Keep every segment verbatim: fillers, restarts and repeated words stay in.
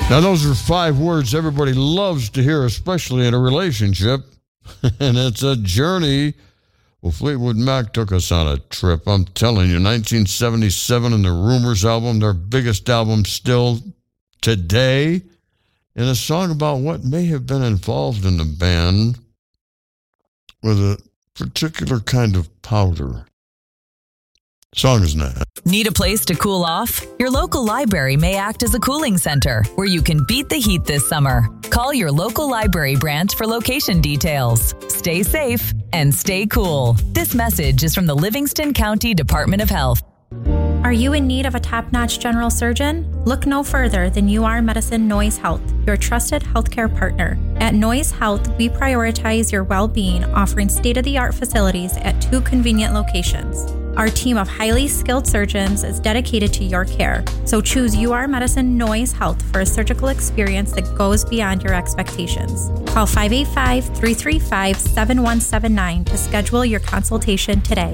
Now, those are five words everybody loves to hear, especially in a relationship. And it's a journey. Well, Fleetwood Mac took us on a trip. I'm telling you, nineteen seventy-seven and the Rumors album, their biggest album still today, and a song about what may have been involved in the band with a particular kind of powder. Song is not. Need a place to cool off? Your local library may act as a cooling center where you can beat the heat this summer. Call your local library branch for location details. Stay safe and stay cool. This message is from the Livingston County Department of Health. Are you in need of a top-notch general surgeon? Look no further than U R Medicine Noyes Health, your trusted healthcare partner. At Noyes Health, we prioritize your well-being, offering state-of-the-art facilities at two convenient locations. Our team of highly skilled surgeons is dedicated to your care, so choose U R Medicine Noyes Health for a surgical experience that goes beyond your expectations. Call five eight five, three three five, seven one seven nine to schedule your consultation today.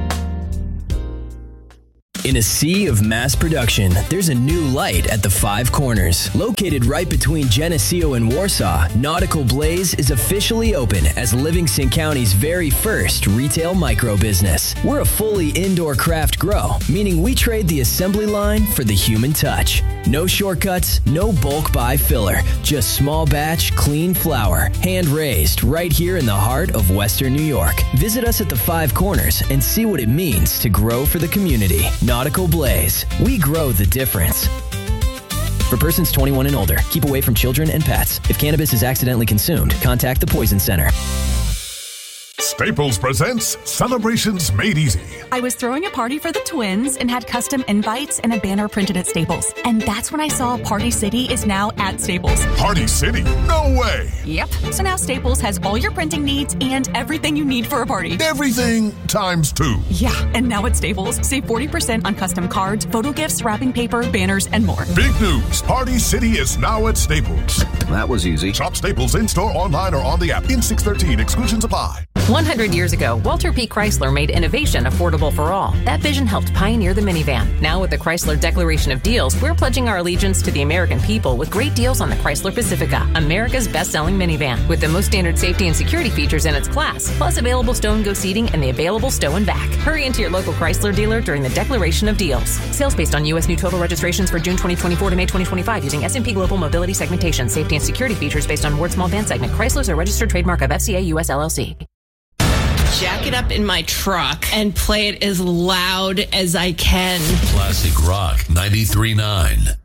In a sea of mass production, there's a new light at the Five Corners. Located right between Geneseo and Warsaw, Nautical Blaze is officially open as Livingston County's very first retail micro business. We're a fully indoor craft grow, meaning we trade the assembly line for the human touch. No shortcuts, no bulk buy filler, just small batch, clean flour, hand-raised right here in the heart of Western New York. Visit us at the Five Corners and see what it means to grow for the community. Nautical Blaze. We grow the difference. For persons twenty-one and older, keep away from children and pets. If cannabis is accidentally consumed, contact the Poison Center. Staples presents Celebrations Made Easy. I was throwing a party for the twins and had custom invites and a banner printed at Staples. And that's when I saw Party City is now at Staples. Party City? No way! Yep. So now Staples has all your printing needs and everything you need for a party. Everything times two. Yeah. And now at Staples, save forty percent on custom cards, photo gifts, wrapping paper, banners, and more. Big news. Party City is now at Staples. That was easy. Shop Staples in-store, online, or on the app. In six thirteen. Exclusions apply. one hundred years ago, Walter P. Chrysler made innovation affordable for all. That vision helped pioneer the minivan. Now with the Chrysler Declaration of Deals, we're pledging our allegiance to the American people with great deals on the Chrysler Pacifica, America's best-selling minivan, with the most standard safety and security features in its class, plus available stow and go seating and the available stow and back. Hurry into your local Chrysler dealer during the Declaration of Deals. Sales based on U S new total registrations for June twenty twenty-four to May twenty twenty-five using S and P Global Mobility Segmentation. Safety and security features based on Ward Small Van Segment. Chrysler's a registered trademark of F C A U S L L C. Jack it up in my truck and play it as loud as I can. Classic Rock ninety-three point nine.